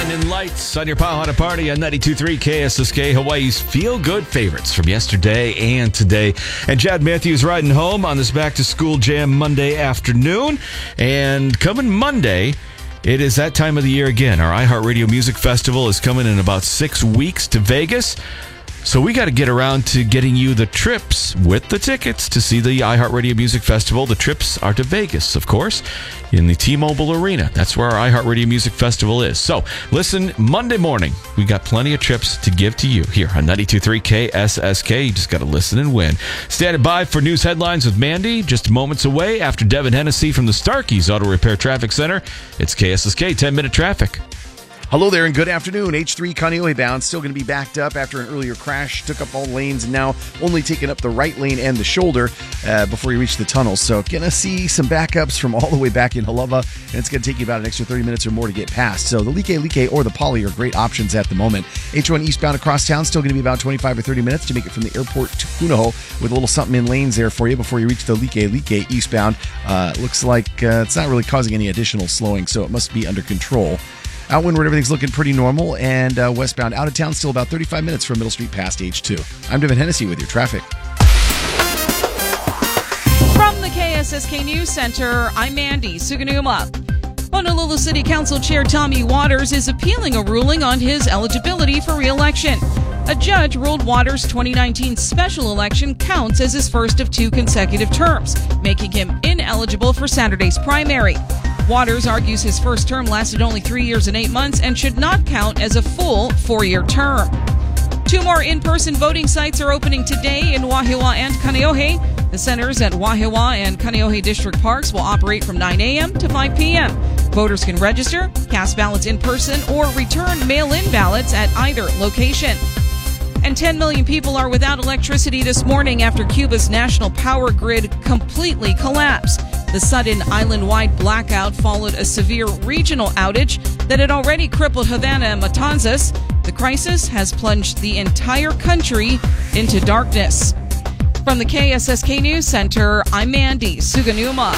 Blinding Lights on your Powhatan Party on 92.3 KSSK, Hawaii's feel-good favorites from yesterday and today. And Chad Matthews riding home on this back-to-school jam Monday afternoon. And coming Monday, it is that time of the year again. Our iHeartRadio Music Festival is coming in about 6 weeks to Vegas. So we got to get around to getting you the trips with the tickets to see the iHeartRadio Music Festival. The trips are to Vegas, of course, in the T-Mobile Arena. That's where our iHeartRadio Music Festival is. So listen, Monday morning, we got plenty of trips to give to you here on 92.3 KSSK. You just got to listen and win. Standing by for news headlines with Mandy, just moments away after Devin Hennessy from the Starkey's Auto Repair Traffic Center. It's KSSK 10-minute traffic. Hello there and good afternoon. H3 Kaneohe bound, still going to be backed up after an earlier crash. Took up all lanes and now only taking up the right lane and the shoulder before you reach the tunnel. So going to see some backups from all the way back in Halava, and it's going to take you about an extra 30 minutes or more to get past. So the Like or the Poly are great options at the moment. H1 eastbound across town, still going to be about 25 or 30 minutes to make it from the airport to Punahou, with a little something in lanes there for you before you reach the Like eastbound. Looks like it's not really causing any additional slowing, so it must be under control. Out windward, everything's looking pretty normal, and westbound out of town, still about 35 minutes from Middle Street past H2. I'm Devin Hennessy with your traffic. From the KSSK News Center, I'm Mandy Suganuma. Honolulu City Council Chair Tommy Waters is appealing a ruling on his eligibility for re-election. A judge ruled Waters' 2019 special election counts as his first of 2 consecutive terms, making him ineligible for Saturday's primary. Waters argues his first term lasted only 3 years and 8 months and should not count as a full 4-year term. 2 more in-person voting sites are opening today in Wahiawa and Kaneohe. The centers at Wahiawa and Kaneohe District Parks will operate from 9 a.m. to 5 p.m. Voters can register, cast ballots in person, or return mail-in ballots at either location. And 10 million people are without electricity this morning after Cuba's national power grid completely collapsed. The sudden island-wide blackout followed a severe regional outage that had already crippled Havana and Matanzas. The crisis has plunged the entire country into darkness. From the KSSK News Center, I'm Mandy Suganuma.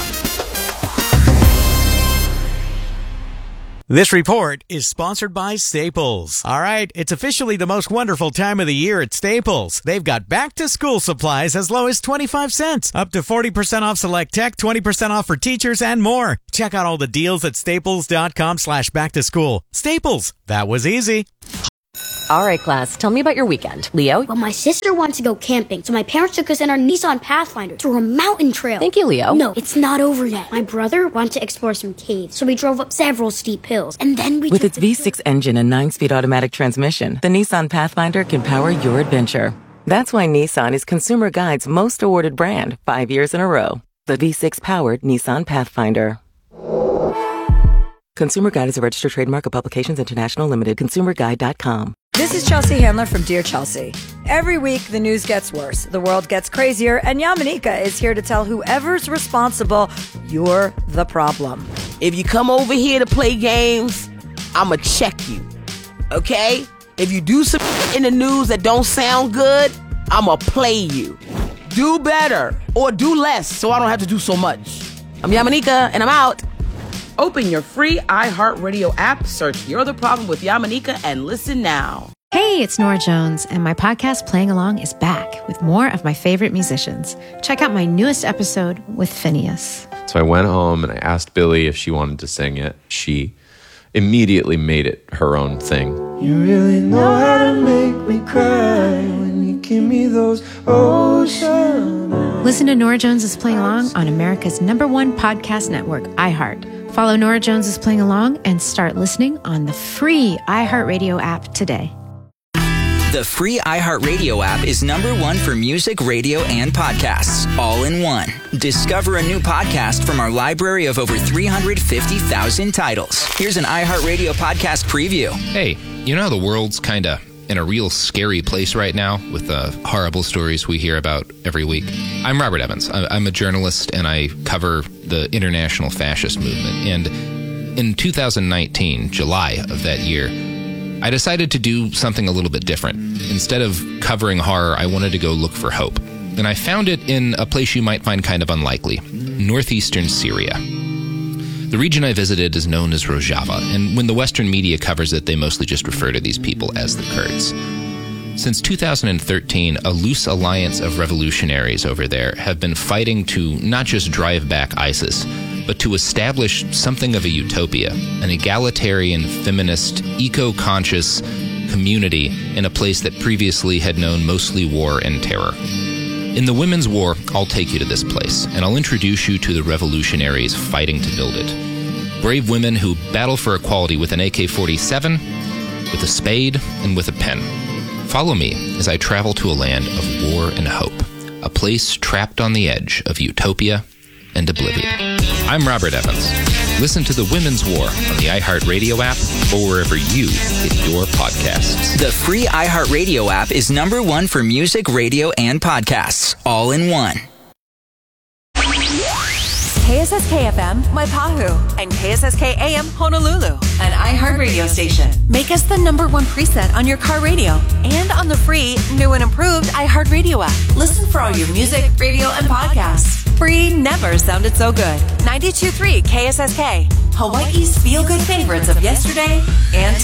This report is sponsored by Staples. All right, it's officially the most wonderful time of the year at Staples. They've got back-to-school supplies as low as 25 cents, up to 40% off select tech, 20% off for teachers, and more. Check out all the deals at staples.com/back-to-school. Staples, that was easy. All right, class, tell me about your weekend. Leo? Well, my sister wanted to go camping, so my parents took us in our Nissan Pathfinder through a mountain trail. Thank you, Leo. No, it's not over yet. My brother wanted to explore some caves, so we drove up several steep hills, and then we With its V6 engine and 9-speed automatic transmission, the Nissan Pathfinder can power your adventure. That's why Nissan is Consumer Guide's most awarded brand 5 years in a row. The V6-powered Nissan Pathfinder. Consumer Guide is a registered trademark of Publications International Limited. ConsumerGuide.com. This is Chelsea Handler from Dear Chelsea. Every week, the news gets worse, the world gets crazier, and Yamanika is here to tell whoever's responsible, you're the problem. If you come over here to play games, I'ma check you, okay? If you do some in the news that don't sound good, I'ma play you. Do better, or do less, so I don't have to do so much. I'm Yamanika, and I'm out. Open your free iHeartRadio app, search You're the Problem with Yamanika, and listen now. Hey, it's Nora Jones, and my podcast Playing Along is back with more of my favorite musicians. Check out my newest episode with Phineas. So I went home and I asked Billy if she wanted to sing it. She immediately made it her own thing. You really know how to make me cry when you give me those ocean eyes. Listen to Nora Jones is Playing Along on America's #1 podcast network, iHeart. Follow Nora Jones is Playing Along and start listening on the free iHeartRadio app today. The free iHeartRadio app is #1 for music, radio, and podcasts, all in one. Discover a new podcast from our library of over 350,000 titles. Here's an iHeartRadio podcast preview. Hey, you know how the world's kind of in a real scary place right now with the horrible stories we hear about every week? I'm Robert Evans. I'm a journalist, and I cover the international fascist movement. And in 2019, July of that year, I decided to do something a little bit different. Instead of covering horror, I wanted to go look for hope. And I found it in a place you might find kind of unlikely, northeastern Syria. The region I visited is known as Rojava, and when the Western media covers it, they mostly just refer to these people as the Kurds. Since 2013, a loose alliance of revolutionaries over there have been fighting to not just drive back ISIS, but to establish something of a utopia, an egalitarian, feminist, eco-conscious community in a place that previously had known mostly war and terror. In the Women's War, I'll take you to this place, and I'll introduce you to the revolutionaries fighting to build it. Brave women who battle for equality with an AK-47, with a spade, and with a pen. Follow me as I travel to a land of war and hope, a place trapped on the edge of utopia and oblivion. I'm Robert Evans. Listen to The Women's War on the iHeartRadio app or wherever you get your podcasts. The free iHeartRadio app is #1 for music, radio, and podcasts, all in one. KSSK FM, Waipahu, and KSSK AM, Honolulu, an iHeartRadio station. Make us the #1 preset on your car radio and on the free, new and improved iHeartRadio app. Listen for all your music, radio, and podcasts. Free never sounded so good. 92.3 KSSK, Hawaii's feel-good favorites of yesterday and